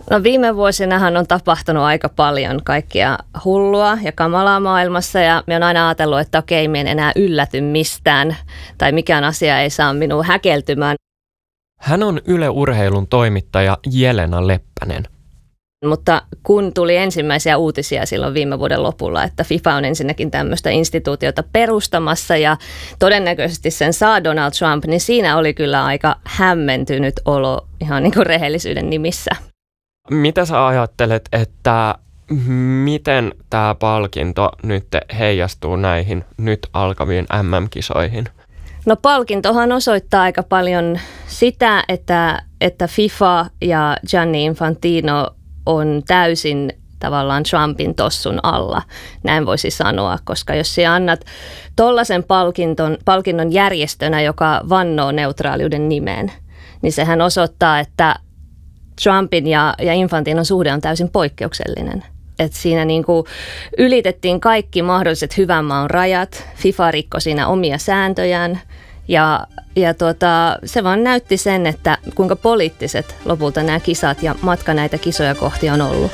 No viime vuosinahan on tapahtunut aika paljon kaikkia hullua ja kamalaa maailmassa ja minä olen aina ajatellut, että okei, minä en enää ylläty mistään tai mikään asia ei saa minua häkeltymään. Hän on Yle Urheilun toimittaja Jelena Leppänen. Mutta kun tuli ensimmäisiä uutisia silloin viime vuoden lopulla, että FIFA on ensinnäkin tämmöistä instituutiota perustamassa ja todennäköisesti sen saa Donald Trump, niin siinä oli kyllä aika hämmentynyt olo ihan niin kuin rehellisyyden nimissä. Mitä sä ajattelet, että miten tämä palkinto nyt heijastuu näihin nyt alkaviin MM-kisoihin? No palkintohan osoittaa aika paljon sitä, että FIFA ja Gianni Infantino on täysin tavallaan Trumpin tossun alla, näin voisi sanoa, koska jos sinä annat tollaisen palkinnon järjestönä, joka vannoo neutraaliuden nimeen, niin sehän osoittaa, että Trumpin ja Infantinon suhde on täysin poikkeuksellinen. Että siinä niin kuin ylitettiin kaikki mahdolliset hyvän maan rajat, FIFA rikkoi siinä omia sääntöjään ja se vaan näytti sen, että kuinka poliittiset lopulta nämä kisat ja matka näitä kisoja kohti on ollut.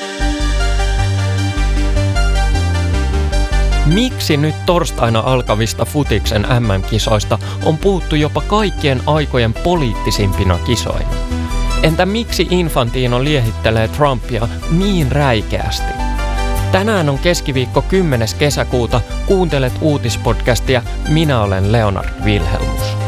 Miksi nyt torstaina alkavista futiksen MM-kisoista on puhuttu jopa kaikkien aikojen poliittisimpina kisoina? Entä miksi Infantino liehittelee Trumpia niin räikeästi? Tänään on keskiviikko 10. kesäkuuta. Kuuntelet uutispodcastia. Minä olen Leonard Wilhelmus.